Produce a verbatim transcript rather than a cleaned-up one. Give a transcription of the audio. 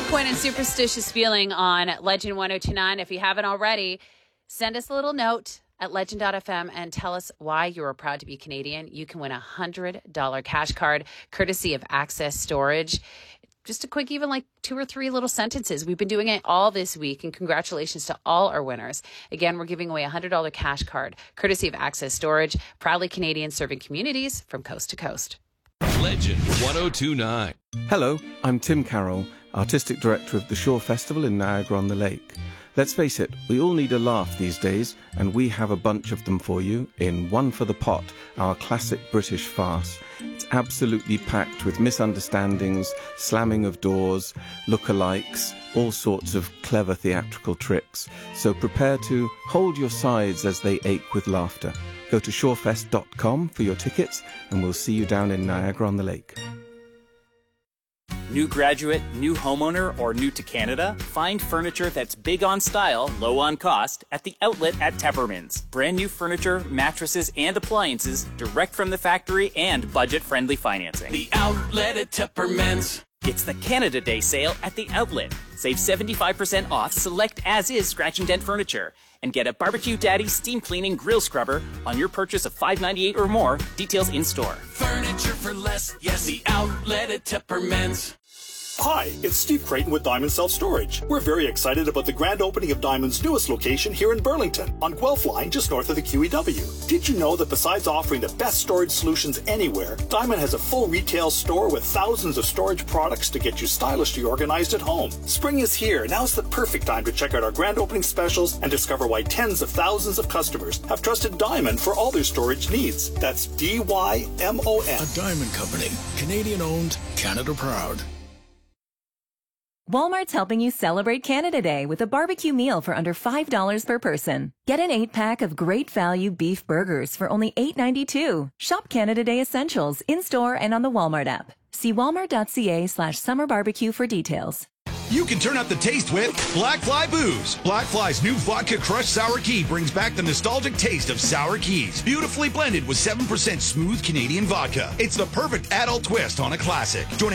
Point and superstitious feeling on Legend one oh two nine. If you haven't already, send us a little note at legend dot f m and tell us why you are proud to be Canadian. You can win a one hundred dollars cash card courtesy of Access Storage. Just a quick, even like two or three little sentences. We've been doing it all this week, and congratulations to all our winners. Again, we're giving away a one hundred dollars cash card courtesy of Access Storage. Proudly Canadian, serving communities from coast to coast. Legend one oh two nine. Hello, I'm Tim Carroll, Artistic Director of the Shore Festival in Niagara-on-the-Lake. Let's face it, we all need a laugh these days, and we have a bunch of them for you in One for the Pot, our classic British farce. It's absolutely packed with misunderstandings, slamming of doors, lookalikes, all sorts of clever theatrical tricks. So prepare to hold your sides as they ache with laughter. Go to shorefest dot com for your tickets, and we'll see you down in Niagara-on-the-Lake. New graduate, new homeowner, or new to Canada? Find furniture that's big on style, low on cost at the outlet at Tepperman's. Brand new furniture, mattresses, and appliances direct from the factory and budget-friendly financing. The outlet at Tepperman's. It's the Canada Day sale at the outlet. Save seventy-five percent off select as-is scratch and dent furniture. And get a Barbecue Daddy steam cleaning grill scrubber on your purchase of five ninety-eight or more. Details in store. Furniture for less. Yes, the outlet at Tepperman's. Hi, it's Steve Creighton with Diamond Self-Storage. We're very excited about the grand opening of Diamond's newest location here in Burlington, on Guelph Line, just north of the Q E W. Did you know that besides offering the best storage solutions anywhere, Diamond has a full retail store with thousands of storage products to get you stylishly organized at home? Spring is here. Now's the perfect time to check out our grand opening specials and discover why tens of thousands of customers have trusted Diamond for all their storage needs. That's D Y M O N. A Diamond Company. Canadian owned, Canada proud. Walmart's helping you celebrate Canada Day with a barbecue meal for under five dollars per person. Get an eight-pack of great value beef burgers for only eight ninety-two. Shop Canada Day Essentials in-store and on the Walmart app. See walmart.ca slash summer barbecue for details. You can turn up the taste with Black Fly Booze. Black Fly's new vodka crushed sour key brings back the nostalgic taste of sour keys, beautifully blended with seven percent smooth Canadian vodka. It's the perfect adult twist on a classic. Join